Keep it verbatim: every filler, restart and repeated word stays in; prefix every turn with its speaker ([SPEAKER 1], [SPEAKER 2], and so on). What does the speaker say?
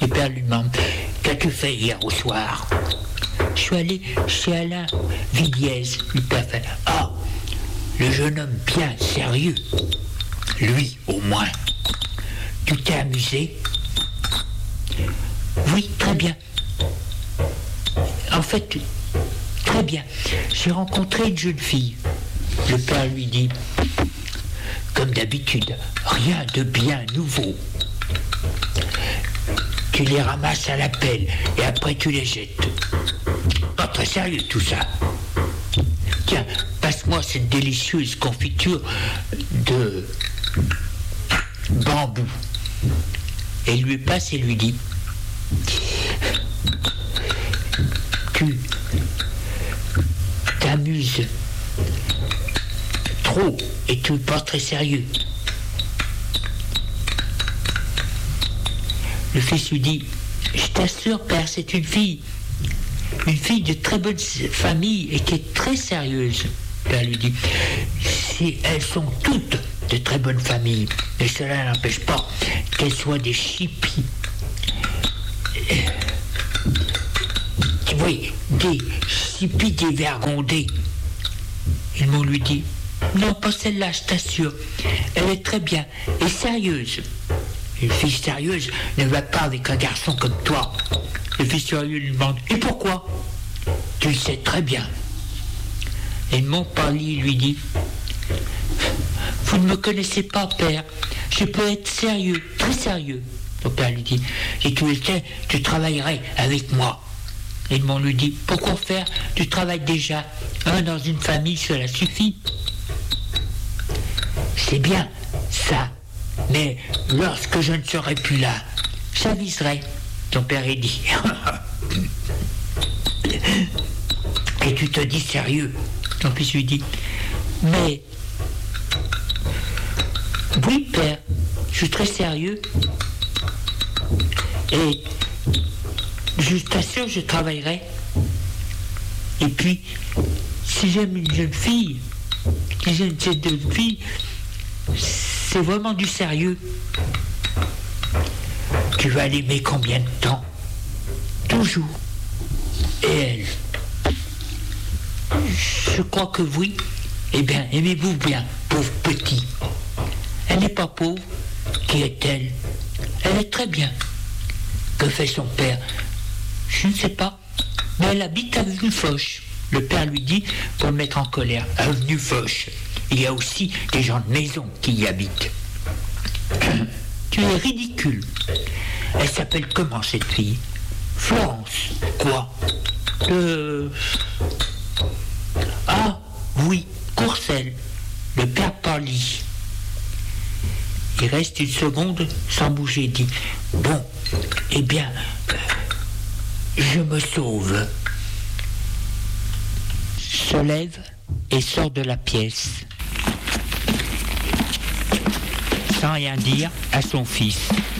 [SPEAKER 1] Le père lui demande, qu'as-tu fait hier au soir? Je suis allé chez Alain Villiers. Le père fait, ah, le jeune homme bien sérieux. Lui, au moins. Tu t'es amusé? Oui, très bien. En fait, très bien. J'ai rencontré une jeune fille. Le père lui dit, comme d'habitude, rien de bien nouveau. Tu les ramasses à la pelle et après tu les jettes. Pas très sérieux tout ça. Tiens, passe-moi cette délicieuse confiture de bambou. Et il lui passe et lui dit, tu t'amuses trop et tu es pas très sérieux. Le fils lui dit, je t'assure, père, c'est une fille, une fille de très bonne famille et qui est très sérieuse. Le père lui dit, si elles sont toutes de très bonne famille, mais cela n'empêche pas qu'elles soient des chippies. Oui, des chippies dévergondées. Ils m'ont lui dit, non, pas celle-là, je t'assure. Elle est très bien et sérieuse. Une fille sérieuse ne va pas avec un garçon comme toi. Le fils sérieux lui demande, et pourquoi? Tu le sais très bien. Et Montparly lui dit, vous ne me connaissez pas, père. Je peux être sérieux, très sérieux. Mon père lui dit, si tu le sais, tu travaillerais avec moi. Edmond lui dit, pourquoi faire? Tu travailles déjà. Un dans une famille, cela suffit. C'est bien, ça. Mais lorsque je ne serai plus là, j'aviserai. Ton père est dit. Et tu te dis sérieux. Ton fils lui dit, mais oui, père, je suis très sérieux. Et je t'assure, je travaillerai. Et puis, si j'aime une jeune fille, si j'aime cette jeune fille, c'est vraiment du sérieux. Tu vas l'aimer combien de temps? Toujours. Et elle? Je crois que oui. Eh bien, aimez-vous bien, pauvre petit. Elle n'est pas pauvre. Qui est-elle? Elle est très bien. Que fait son père? Je ne sais pas. Mais elle habite avenue Foch. Le père lui dit pour le mettre en colère. Avenue Foch. Il y a aussi des gens de maison qui y habitent. Tu es ridicule. Elle s'appelle comment cette fille? Florence. Quoi? Le... Ah, oui, Courcelles. Le père Parly. Il reste une seconde sans bouger, dit, bon, eh bien, je me sauve. Se lève et sort de la pièce. Sans rien dire à son fils.